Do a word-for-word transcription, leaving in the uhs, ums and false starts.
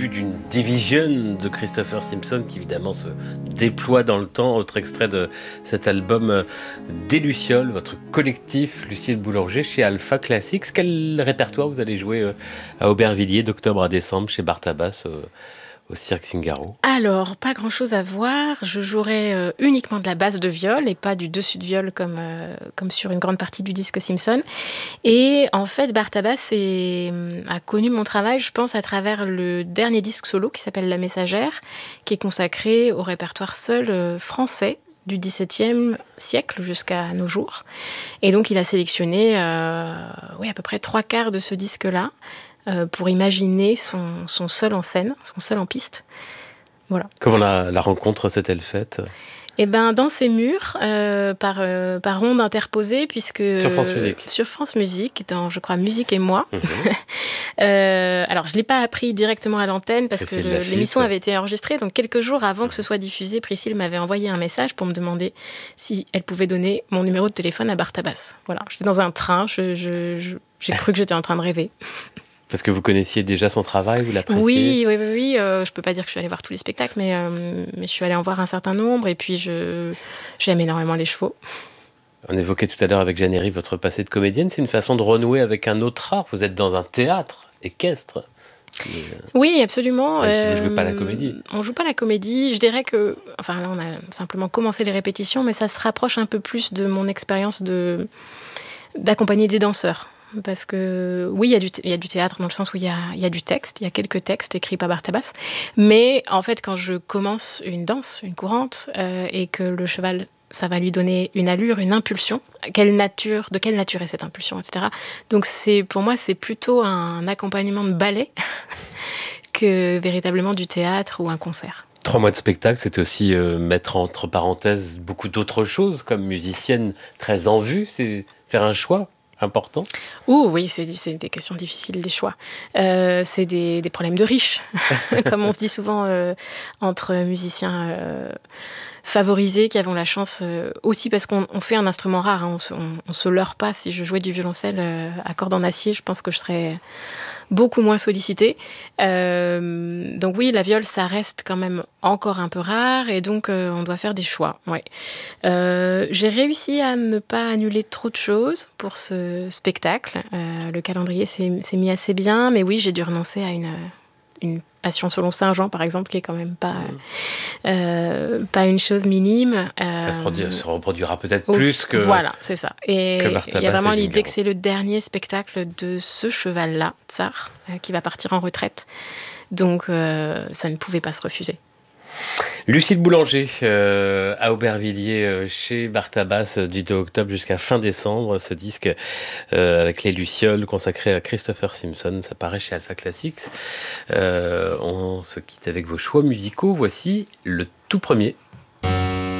début d'une division de Christopher Simpson qui évidemment se déploie dans le temps. Autre extrait de cet album des Lucioles, votre collectif Lucille Boulanger chez Alpha Classics. Quel répertoire vous allez jouer à Aubervilliers d'octobre à décembre chez Bartabas au Cirque Singaro? Alors, pas grand-chose à voir. Je jouerai euh, uniquement de la basse de viol et pas du dessus de viol comme, euh, comme sur une grande partie du disque Simpson. Et en fait, Bartabas est, a connu mon travail, je pense, à travers le dernier disque solo qui s'appelle La Messagère, qui est consacré au répertoire seul euh, français du dix-septième siècle jusqu'à nos jours. Et donc, il a sélectionné euh, oui, à peu près trois quarts de ce disque-là, Euh, pour imaginer son, son seul en scène, son seul en piste. Voilà. Comment la, la rencontre s'est-elle faite ? Eh ben, dans ces murs, euh, par, euh, par ondes interposées, puisque... Sur France Musique. Euh, sur France Musique, dans, je crois, Musique et moi. Mmh. euh, alors, je ne l'ai pas appris directement à l'antenne, parce que, que le, l'émission avait été enregistrée. Donc, quelques jours avant que ce soit diffusé, Priscille m'avait envoyé un message pour me demander si elle pouvait donner mon numéro de téléphone à Bartabas. Voilà, j'étais dans un train, je, je, je, j'ai cru que j'étais en train de rêver. Parce que vous connaissiez déjà son travail, vous l'appréciez ? Oui, oui, oui. oui. Euh, je ne peux pas dire que je suis allée voir tous les spectacles, mais, euh, mais je suis allée en voir un certain nombre. Et puis, je, j'aime énormément les chevaux. On évoquait tout à l'heure avec Jeanne Herry votre passé de comédienne. C'est une façon de renouer avec un autre art. Vous êtes dans un théâtre équestre. Et, oui, absolument. Même si vous ne jouez pas la comédie. On ne joue pas la comédie. Je dirais que... Enfin, là, on a simplement commencé les répétitions, mais ça se rapproche un peu plus de mon expérience de, d'accompagner des danseurs. Parce que oui, il y a du, il y a du théâtre dans le sens où il y a, il y a du texte, il y a quelques textes écrits par Bartabas. Mais en fait, quand je commence une danse, une courante, euh, et que le cheval, ça va lui donner une allure, une impulsion, quelle nature, de quelle nature est cette impulsion, et cetera. Donc c'est, pour moi, c'est plutôt un accompagnement de ballet que véritablement du théâtre ou un concert. Trois mois de spectacle, c'est aussi euh, mettre entre parenthèses beaucoup d'autres choses. Comme musicienne très en vue, c'est faire un choix important. Ouh, oui, c'est, c'est des questions difficiles, les choix. Euh, c'est des, des problèmes de riches, comme on se dit souvent euh, entre musiciens euh, favorisés qui avons la chance, euh, aussi parce qu'on on fait un instrument rare, hein, on ne se leurre pas. Si je jouais du violoncelle euh, à cordes en acier, je pense que je serais beaucoup moins sollicitée. Euh, donc oui, la viole, ça reste quand même encore un peu rare et donc euh, on doit faire des choix. Ouais. Euh, j'ai réussi à ne pas annuler trop de choses pour ce spectacle. Euh, le calendrier s'est, s'est mis assez bien, mais oui, j'ai dû renoncer à une, une Passion selon Saint Jean, par exemple, qui est quand même pas, mmh. euh, pas une chose minime. Euh, ça se, produit, se reproduira peut-être oh, plus que Voilà, c'est ça. Et il y a vraiment l'idée Singaro. que c'est le dernier spectacle de ce cheval-là, Tsar, euh, qui va partir en retraite. Donc, euh, ça ne pouvait pas se refuser. Lucille Boulanger, euh, à Aubervilliers, euh, chez Bartabas, euh, du deux octobre jusqu'à fin décembre. Ce disque euh, avec les Lucioles consacré à Christopher Simpson, ça paraît chez Alpha Classics. Euh, on se quitte avec vos choix musicaux. Voici le tout premier